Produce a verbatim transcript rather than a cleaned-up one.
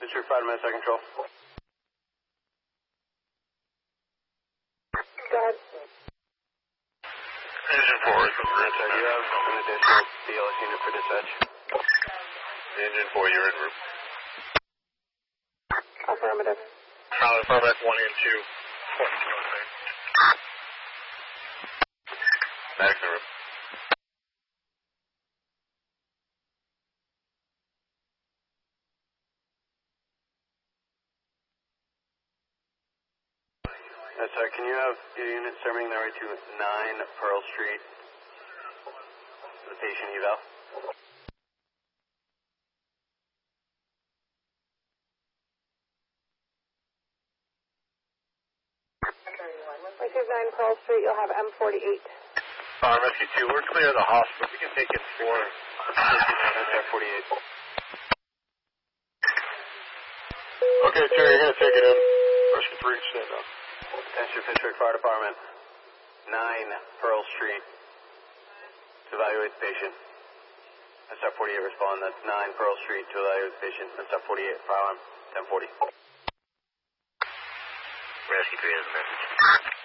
District five minutes, I control. Go ahead. Engine four is from Yes, sir. Do you have an additional B L S unit for dispatch? Engine four, you're in route. Affirmative. Solid Farback one and two. forty-two on there. Medics in route. Yes, sir. Can you have your unit serving their way to nine Pearl Street? The patient eval. Which is nine Pearl Street, you'll have M forty-eight. Uh, Rescue two, we're clear of the hospital. We can take it for M forty-eight. Okay, Terry, you're going to take it in. Rescue three, stand up. Attention Fitchburg Fire Department. nine Pearl Street. To evaluate the patient. S R forty-eight respond. That's nine Pearl Street to evaluate the patient. S R forty-eight, fire alarm, ten forty. Rescue three has a message.